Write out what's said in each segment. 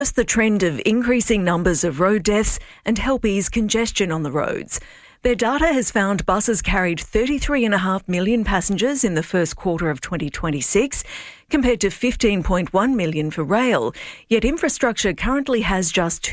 The trend of increasing numbers of road deaths and help ease congestion on the roads. Their data has found buses carried 33.5 million passengers in the first quarter of 2026, compared to 15.1 million for rail. Yet infrastructure currently has just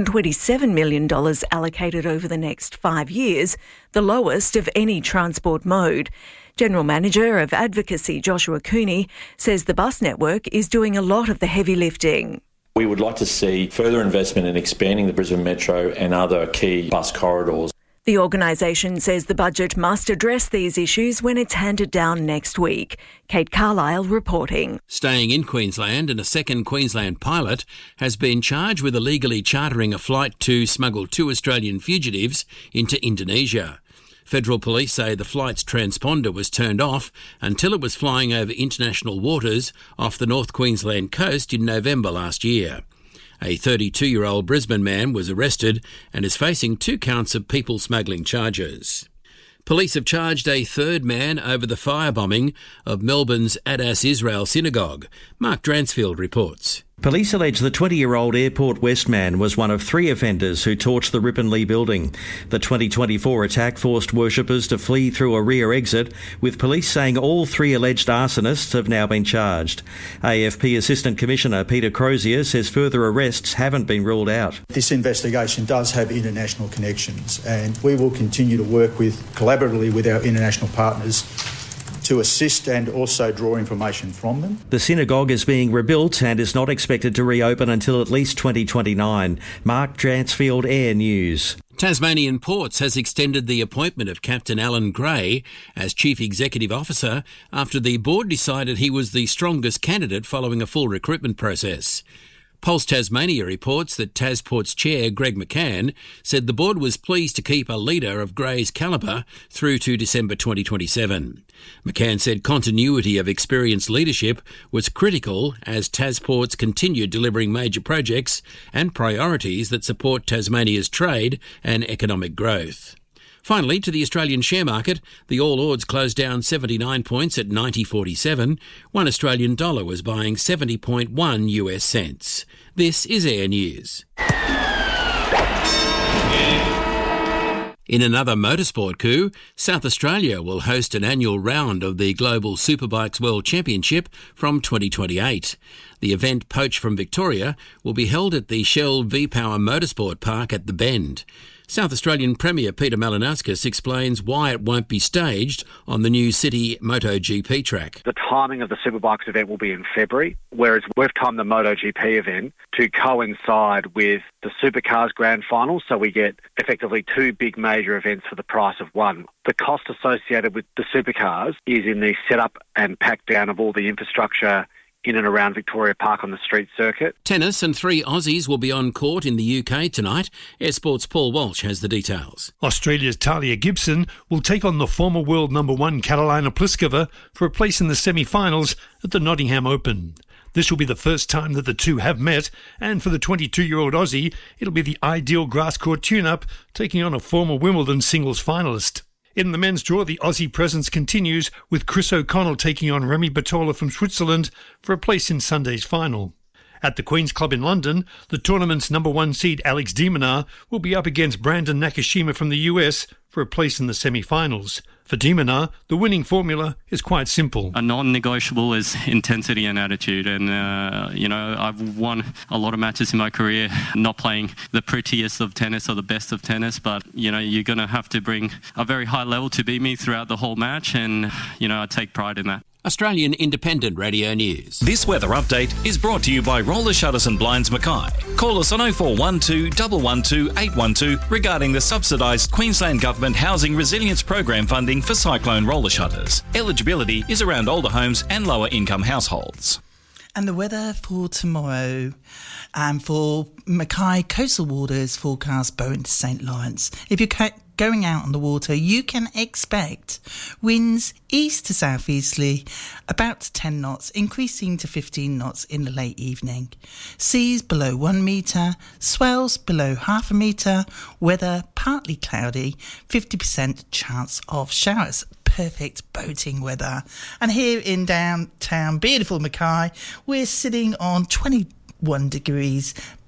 $227 million allocated over the next 5 years, the lowest of any transport mode. General Manager of Advocacy Joshua Cooney says the bus network is doing a lot of the heavy lifting. We would like to see further investment in expanding the Brisbane Metro and other key bus corridors. The organisation says the budget must address these issues when it's handed down next week. Kate Carlisle reporting. Staying in Queensland and a second Queensland pilot has been charged with illegally chartering a flight to smuggle 2 Australian fugitives into Indonesia. Federal police say the flight's transponder was turned off until it was flying over international waters off the North Queensland coast in November last year. A 32-year-old Brisbane man was arrested and is facing 2 counts of people smuggling charges. Police have charged a third man over the firebombing of Melbourne's Adas Israel Synagogue. Mark Dransfield reports. Police allege the 20-year-old Airport West man was one of 3 offenders who torched the Ripon Lee building. The 2024 attack forced worshippers to flee through a rear exit, with police saying all 3 alleged arsonists have now been charged. AFP Assistant Commissioner Peter Crozier says further arrests haven't been ruled out. This investigation does have international connections, and we will continue to work collaboratively with our international partners to assist and also draw information from them. The synagogue is being rebuilt and is not expected to reopen until at least 2029. Mark Dransfield, Air News. Tasmanian Ports has extended the appointment of Captain Alan Gray as Chief Executive Officer after the board decided he was the strongest candidate following a full recruitment process. Pulse Tasmania reports that TasPort's chair, Greg McCann, said the board was pleased to keep a leader of Gray's calibre through to December 2027. McCann said continuity of experienced leadership was critical as TasPorts continued delivering major projects and priorities that support Tasmania's trade and economic growth. Finally, to the Australian share market, the All Ords closed down 79 points at 90.47. 1 Australian dollar was buying 70.1 US cents. This is Air News. In another motorsport coup, South Australia will host an annual round of the Global Superbikes World Championship from 2028. The event, poached from Victoria, will be held at the Shell V-Power Motorsport Park at The Bend. South Australian Premier Peter Malinauskas explains why it won't be staged on the new City MotoGP track. The timing of the Superbikes event will be in February, whereas we've timed the MotoGP event to coincide with the Supercars Grand Final, so we get effectively 2 big major events for the price of one. The cost associated with the Supercars is in the setup and pack down of all the infrastructure in and around Victoria Park on the street circuit. Tennis, and 3 Aussies will be on court in the UK tonight. Air Sport's Paul Walsh has the details. Australia's Talia Gibson will take on the former world number 1 Karolina Pliskova for a place in the semi-finals at the Nottingham Open. This will be the first time that the two have met, and for the 22-year-old Aussie, it'll be the ideal grass court tune-up, taking on a former Wimbledon singles finalist. In the men's draw, the Aussie presence continues, with Chris O'Connell taking on Remy Batola from Switzerland for a place in Sunday's final. At the Queen's Club in London, the tournament's number 1 seed Alex de Minaur will be up against Brandon Nakashima from the US for a place in the semi-finals. For de Minaur, the winning formula is quite simple. A non-negotiable is intensity and attitude. And, I've won a lot of matches in my career, not playing the prettiest of tennis or the best of tennis. But, you're going to have to bring a very high level to beat me throughout the whole match. And, I take pride in that. Australian Independent Radio News. This weather update is brought to you by Roller Shutters and Blinds Mackay. Call us on 0412 112 812 regarding the subsidised Queensland Government Housing Resilience Program funding for cyclone roller shutters. Eligibility is around older homes and lower income households. And the weather for tomorrow, for Mackay, coastal waters forecast Bowen to St Lawrence. If you're going out on the water, you can expect winds east to southeasterly, about 10 knots, increasing to 15 knots in the late evening. Seas below 1 metre, swells below half a metre, weather partly cloudy, 50% chance of showers. Perfect boating weather. And here in downtown, beautiful Mackay, we're sitting on 20 1 degrees.